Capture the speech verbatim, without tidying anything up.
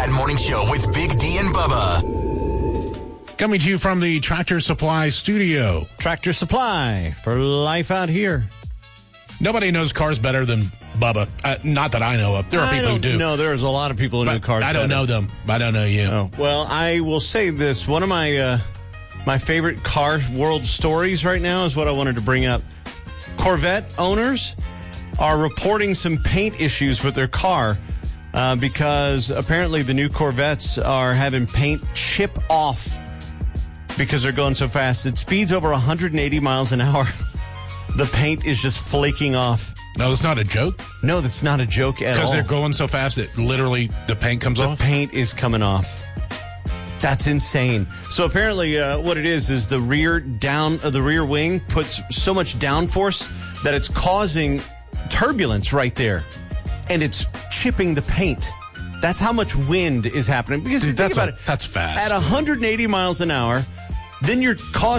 That Morning Show with Big D and Bubba. Coming to you from the Tractor Supply studio. Tractor Supply for life out here. Nobody knows cars better than Bubba. Uh, not that I know of. There are I people who don't do. know. There's a lot of people who know But cars I don't better. know them. I don't know you. Oh. Well, I will say this. One of my uh, my favorite car world stories right now is what I wanted to bring up. Corvette owners are reporting some paint issues with their car uh, because apparently the new Corvettes are having paint chip off because they're going so fast. It speeds over one hundred eighty miles an hour. The paint is just flaking off. No, it's not a joke? No, that's not a joke at all. Because they're going so fast that literally the paint comes The off? paint is coming off. That's insane. So apparently uh, what it is is the rear down uh, the rear wing puts so much downforce that it's causing turbulence right there. And it's chipping the paint. That's how much wind is happening. Because Dude, think that's about a- it. that's fast. At one hundred eighty miles an hour, then you're causing